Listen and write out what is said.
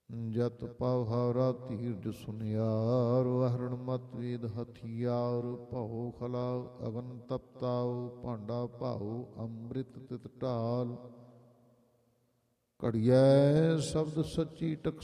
ਜਤ ਪਾਉ ਹਾਰਾ ਧੀਰਜ ਸੁਨਿਆਰ, ਹਰਣ ਮਤ ਵੇਦ ਹਥਿਆਰ, ਭਉ ਖਲਾ ਅਗਨ ਤਪਤਾਉ, ਭਾਂਡਾ ਭਾਉ ਅੰਮ੍ਰਿਤ ਤਿਤ ਢਾਲ। ਘੜੀਐ ਸ਼ਬਦ ਸੱਚੀ ਟਕ